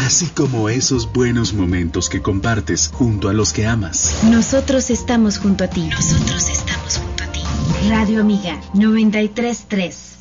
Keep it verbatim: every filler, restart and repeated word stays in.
así como esos buenos momentos que compartes junto a los que amas. Nosotros estamos junto a ti. Nosotros estamos junto a ti. Radio Amiga noventa y tres punto tres.